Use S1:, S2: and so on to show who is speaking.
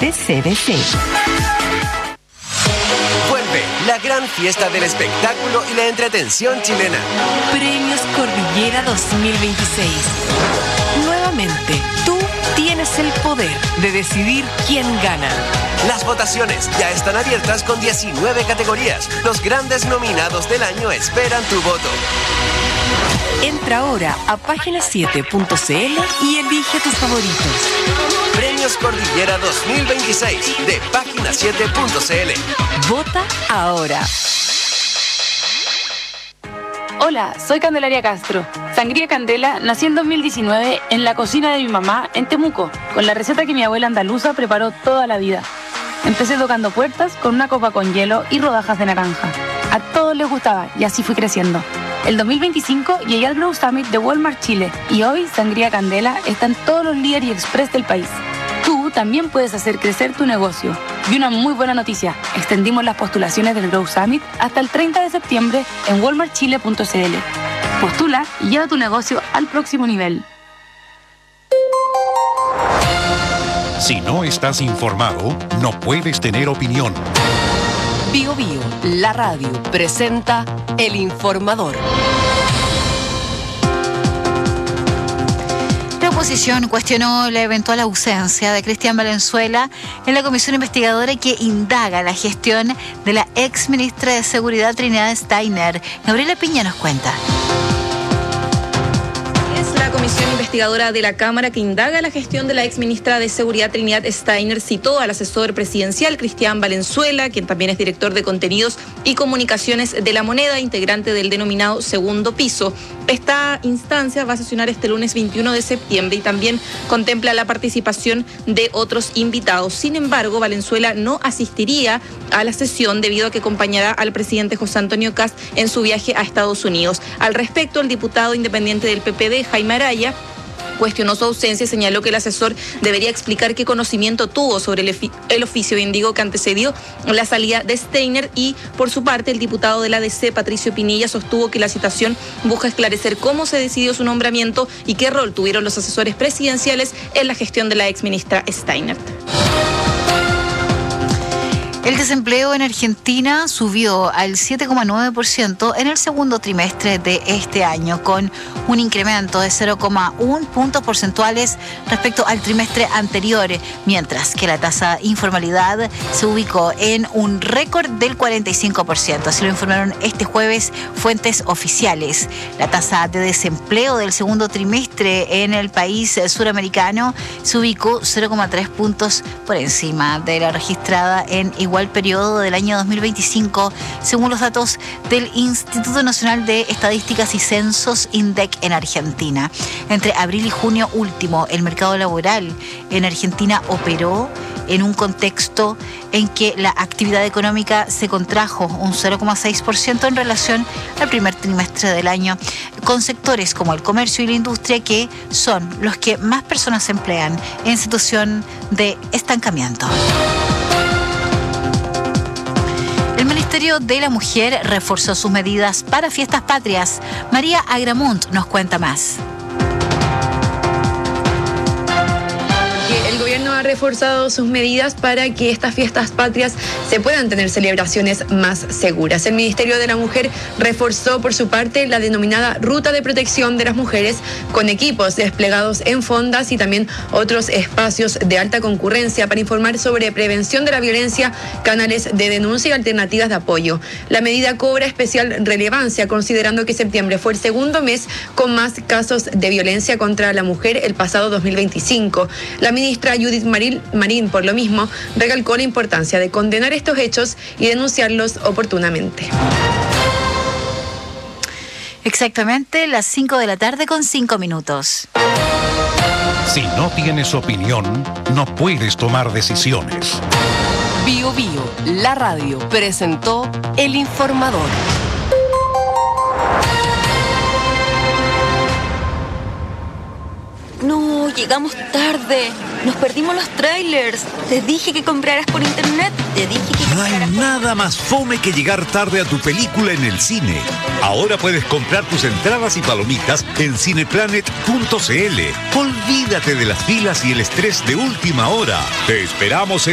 S1: de CBC.
S2: Vuelve la gran fiesta del espectáculo y la entretención chilena.
S1: Premios Cordillera 2026. Nuevamente, tú tienes el poder de decidir quién gana.
S2: Las votaciones ya están abiertas con 19 categorías. Los grandes nominados del año esperan tu voto.
S1: Entra ahora a página7.cl y elige tus favoritos.
S2: Premios Cordillera 2026 de página7.cl.
S1: Vota ahora.
S3: Hola, soy Candelaria Castro. Sangría Candela nació en 2019 en la cocina de mi mamá en Temuco, con la receta que mi abuela andaluza preparó toda la vida. Empecé tocando puertas con una copa con hielo y rodajas de naranja. A todos les gustaba y así fui creciendo. El 2025 llegué al Grow Summit de Walmart Chile y hoy Sangría Candela está en todos los líderes y express del país. Tú también puedes hacer crecer tu negocio. Y una muy buena noticia, extendimos las postulaciones del Grow Summit hasta el 30 de septiembre en walmartchile.cl. Postula y lleva tu negocio al próximo nivel.
S4: Si no estás informado, no puedes tener opinión.
S1: Bio Bio, la radio, presenta El Informador.
S5: La oposición cuestionó la eventual ausencia de Cristian Valenzuela en la comisión investigadora que indaga la gestión de la ex ministra de Seguridad Trinidad Steiner. Gabriela Piña nos cuenta.
S6: La comisión investigadora de la Cámara que indaga la gestión de la exministra de Seguridad Trinidad Steiner citó al asesor presidencial Cristian Valenzuela, quien también es director de contenidos y comunicaciones de La Moneda, integrante del denominado Segundo Piso. Esta instancia va a sesionar este lunes 21 de septiembre y también contempla la participación de otros invitados. Sin embargo, Valenzuela no asistiría a la sesión debido a que acompañará al presidente José Antonio Kast en su viaje a Estados Unidos. Al respecto, el diputado independiente del PPD, Jaime Araya, cuestionó su ausencia y señaló que el asesor debería explicar qué conocimiento tuvo sobre el oficio índigo que antecedió la salida de Steiner y, por su parte, el diputado de la DC, Patricio Pinilla, sostuvo que la citación busca esclarecer cómo se decidió su nombramiento y qué rol tuvieron los asesores presidenciales en la gestión de la exministra Steiner.
S5: El desempleo en Argentina subió al 7,9% en el segundo trimestre de este año, con un incremento de 0,1 puntos porcentuales respecto al trimestre anterior, mientras que la tasa de informalidad se ubicó en un récord del 45%. Así lo informaron este jueves fuentes oficiales. La tasa de desempleo del segundo trimestre en el país suramericano se ubicó 0,3 puntos por encima de la registrada en igual periodo del año 2025, según los datos del Instituto Nacional de Estadísticas y Censos, INDEC, en Argentina. Entre abril y junio último, el mercado laboral en Argentina operó en un contexto en que la actividad económica se contrajo un 0,6% en relación al primer trimestre del año, con sectores como el comercio y la industria, que son los que más personas emplean, en situación de estancamiento. El Ministerio de la Mujer reforzó sus medidas para fiestas patrias. María Agramunt nos cuenta más.
S6: El gobierno ha reforzado sus medidas para que estas fiestas patrias se puedan tener celebraciones más seguras. El Ministerio de la Mujer reforzó por su parte la denominada Ruta de Protección de las Mujeres, con equipos desplegados en fondas y también otros espacios de alta concurrencia para informar sobre prevención de la violencia, canales de denuncia y alternativas de apoyo. La medida cobra especial relevancia considerando que septiembre fue el segundo mes con más casos de violencia contra la mujer el pasado 2025. La ministra Judith Marín, por lo mismo, recalcó la importancia de condenar estos hechos y denunciarlos oportunamente.
S5: Exactamente las 5 de la tarde con 5 minutos.
S4: Si no tienes opinión, no puedes tomar decisiones.
S1: Bio Bio, la radio, presentó El Informador.
S7: No, llegamos tarde. Nos perdimos los trailers. Te dije que compraras por internet. Te dije que
S8: No hay nada más fome que llegar tarde a tu película en el cine. Ahora puedes comprar tus entradas y palomitas en cineplanet.cl. Olvídate de las filas y el estrés de última hora. Te esperamos en